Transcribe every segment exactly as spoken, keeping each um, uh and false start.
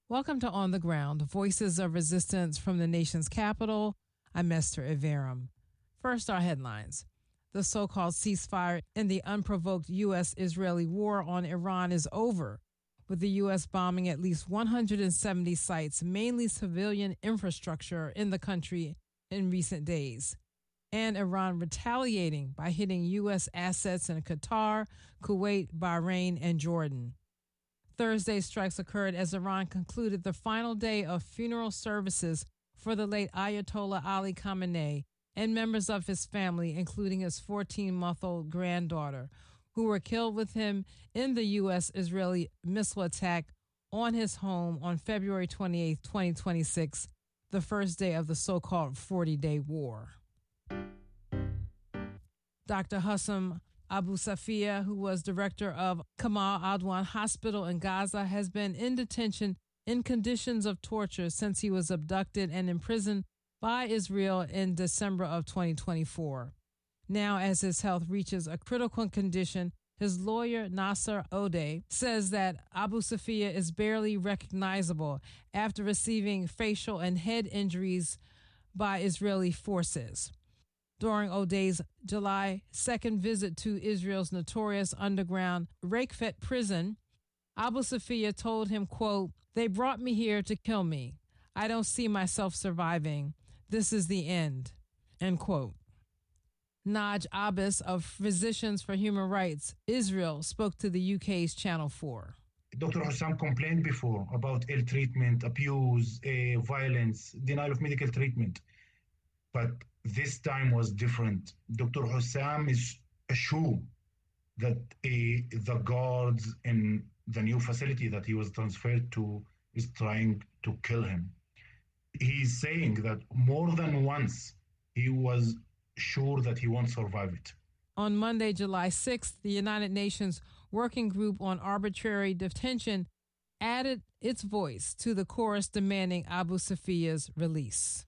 Welcome to On the Ground, Voices of Resistance from the nation's capital. I'm Esther Iverum. First, our headlines. The so-called ceasefire in the unprovoked U S-Israeli war on Iran is over, with the U S bombing at least one hundred seventy sites, mainly civilian infrastructure, in the country in recent days, and Iran retaliating by hitting U S assets in Qatar, Kuwait, Bahrain, and Jordan. Thursday's strikes occurred as Iran concluded the final day of funeral services for the late Ayatollah Ali Khamenei and members of his family, including his fourteen-month-old granddaughter, who were killed with him in the U S-Israeli missile attack on his home on February twenty-eighth, twenty twenty-six, the first day of the so-called forty-day war. Doctor Hussam Abu Safia, who was director of Kamal Adwan Hospital in Gaza, has been in detention in conditions of torture since he was abducted and imprisoned by Israel in December of twenty twenty-four. Now, as his health reaches a critical condition, his lawyer, Nasser Odeh, says that Abu Safia is barely recognizable after receiving facial and head injuries by Israeli forces. During Odeh's July second visit to Israel's notorious underground Rakfet prison, Abu Safia told him, quote, "They brought me here to kill me. I don't see myself surviving. This is the end," end quote. Naj Abbas of Physicians for Human Rights Israel spoke to the U K's Channel four. Doctor Hussam complained before about ill treatment, abuse, uh, violence, denial of medical treatment. But this time was different. Doctor Hussam is assured that uh, the guards in the new facility that he was transferred to is trying to kill him. He's saying that more than once he was sure that he won't survive it. On Monday, July sixth, the United Nations Working Group on Arbitrary Detention added its voice to the chorus demanding Abu Safia's release.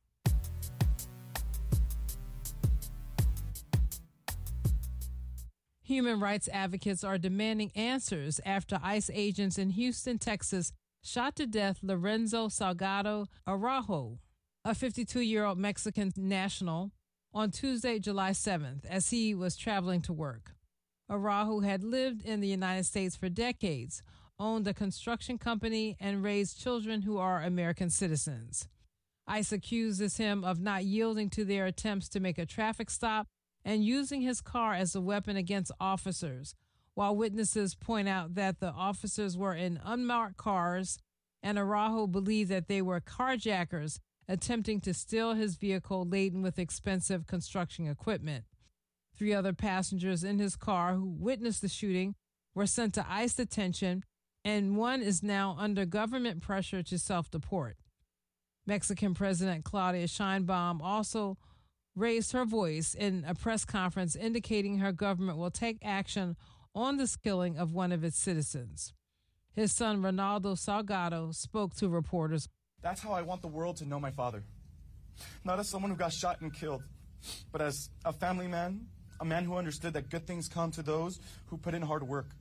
Human rights advocates are demanding answers after ICE agents in Houston, Texas, shot to death Lorenzo Salgado Araujo, a fifty-two-year-old Mexican national, on Tuesday, July seventh, as he was traveling to work. Araujo had lived in the United States for decades, owned a construction company, and raised children who are American citizens. ICE accuses him of not yielding to their attempts to make a traffic stop and using his car as a weapon against officers, while witnesses point out that the officers were in unmarked cars and Araujo believed that they were carjackers attempting to steal his vehicle laden with expensive construction equipment. Three other passengers in his car who witnessed the shooting were sent to ICE detention, and one is now under government pressure to self-deport. Mexican President Claudia Sheinbaum also raised her voice in a press conference indicating her government will take action on this killing of one of its citizens. His son, Ronaldo Salgado, spoke to reporters. That's how I want the world to know my father. Not as someone who got shot and killed, but as a family man, a man who understood that good things come to those who put in hard work.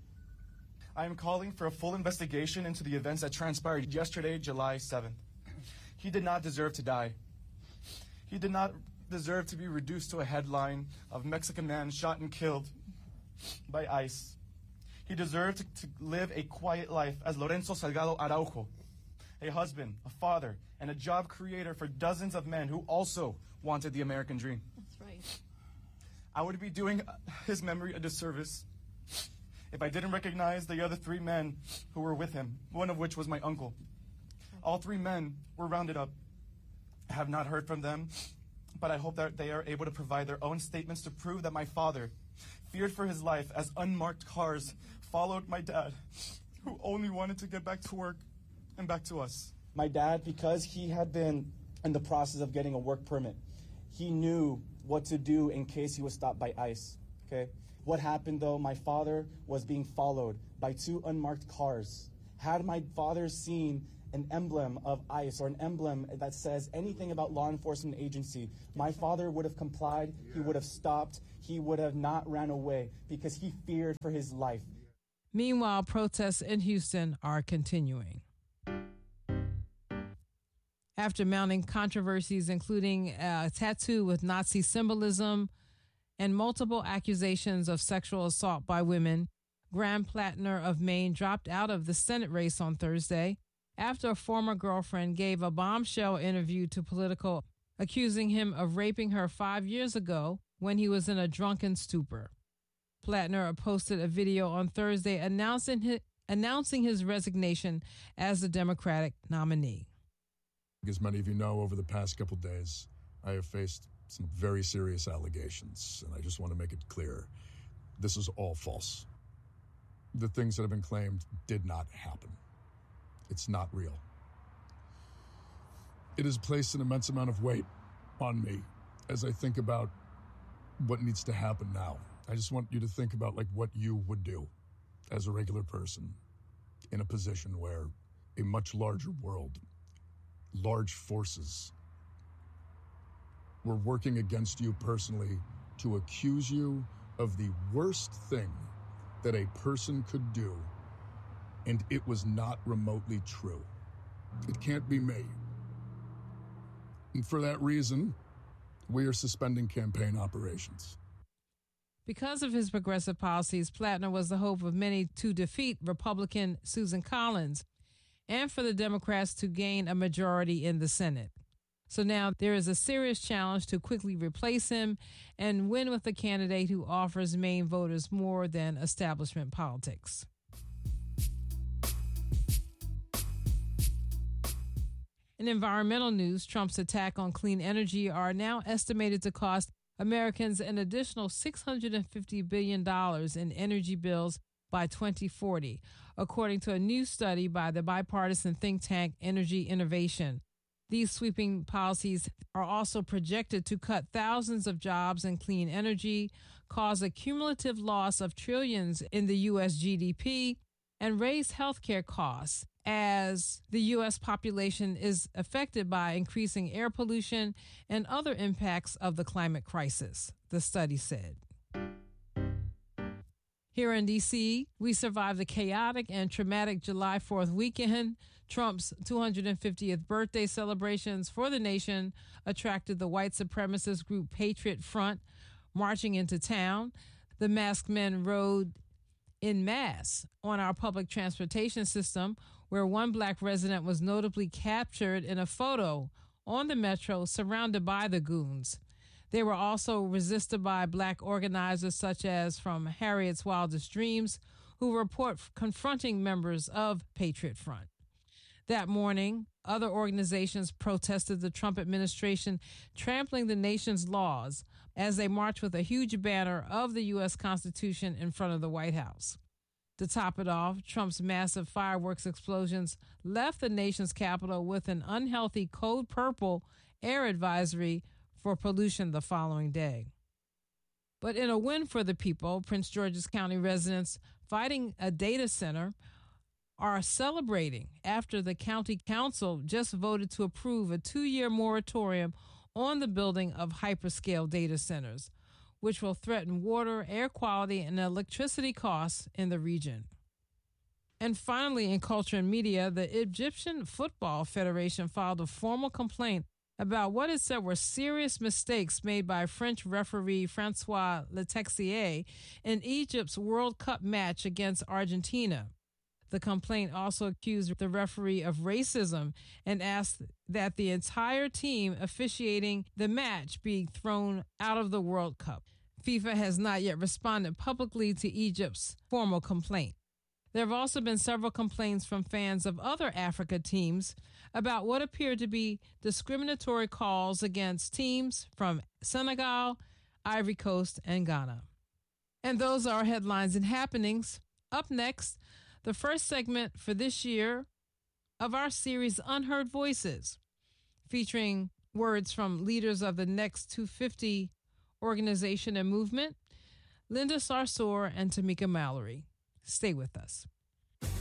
I am calling for a full investigation into the events that transpired yesterday, July seventh. He did not deserve to die. He did not deserve to be reduced to a headline of Mexican man shot and killed by ICE. He deserved to, to live a quiet life as Lorenzo Salgado Araujo, a husband, a father, and a job creator for dozens of men who also wanted the American dream. That's right. I would be doing his memory a disservice if I didn't recognize the other three men who were with him, one of which was my uncle. All three men were rounded up. I have not heard from them, but I hope that they are able to provide their own statements to prove that my father, feared for his life as unmarked cars followed my dad, who only wanted to get back to work and back to us. My dad, because he had been in the process of getting a work permit, he knew what to do in case he was stopped by ICE, okay? What happened though, my father was being followed by two unmarked cars. Had my father seen an emblem of ICE or an emblem that says anything about law enforcement agency, my father would have complied, he would have stopped, he would have not ran away because he feared for his life. Meanwhile, protests in Houston are continuing. After mounting controversies, including a tattoo with Nazi symbolism and multiple accusations of sexual assault by women, Graham Plattner of Maine dropped out of the Senate race on Thursday after a former girlfriend gave a bombshell interview to Politico, accusing him of raping her five years ago when he was in a drunken stupor. Plattner posted a video on Thursday announcing his, announcing his resignation as the Democratic nominee. As many of you know, over the past couple days, I have faced some very serious allegations, and I just want to make it clear, this is all false. The things that have been claimed did not happen. It's not real. It has placed an immense amount of weight on me as I think about what needs to happen now. I just want you to think about like what you would do as a regular person in a position where a much larger world, large forces, were working against you personally to accuse you of the worst thing that a person could do, and it was not remotely true. It can't be me. And for that reason, we are suspending campaign operations. Because of his progressive policies, Plattner was the hope of many to defeat Republican Susan Collins and for the Democrats to gain a majority in the Senate. So now there is a serious challenge to quickly replace him and win with a candidate who offers Maine voters more than establishment politics. In environmental news, Trump's attack on clean energy are now estimated to cost Americans an additional six hundred fifty billion dollars in energy bills by twenty forty, according to a new study by the bipartisan think tank Energy Innovation. These sweeping policies are also projected to cut thousands of jobs in clean energy, cause a cumulative loss of trillions in the U S G D P, and raise healthcare costs as the U S population is affected by increasing air pollution and other impacts of the climate crisis, the study said. Here in D C, we survived the chaotic and traumatic July fourth weekend. Trump's two hundred fiftieth birthday celebrations for the nation attracted the white supremacist group Patriot Front marching into town. The masked men rode en masse on our public transportation system, where one black resident was notably captured in a photo on the metro surrounded by the goons. They were also resisted by black organizers such as from Harriet's Wildest Dreams, who report confronting members of Patriot Front. That morning, other organizations protested the Trump administration trampling the nation's laws as they marched with a huge banner of the U S Constitution in front of the White House. To top it off, Trump's massive fireworks explosions left the nation's capital with an unhealthy code purple air advisory for pollution the following day. But in a win for the people, Prince George's County residents fighting a data center are celebrating after the county council just voted to approve a two-year moratorium on the building of hyperscale data centers, which will threaten water, air quality, and electricity costs in the region. And finally, in culture and media, the Egyptian Football Federation filed a formal complaint about what it said were serious mistakes made by French referee Francois Letexier in Egypt's World Cup match against Argentina. The complaint also accused the referee of racism and asked that the entire team officiating the match be thrown out of the World Cup. FIFA has not yet responded publicly to Egypt's formal complaint. There have also been several complaints from fans of other Africa teams about what appear to be discriminatory calls against teams from Senegal, Ivory Coast, and Ghana. And those are our headlines and happenings. Up next, the first segment for this year of our series Unheard Voices, featuring words from leaders of the Next two fifty organization and movement, Linda Sarsour and Tamika Mallory. Stay with us.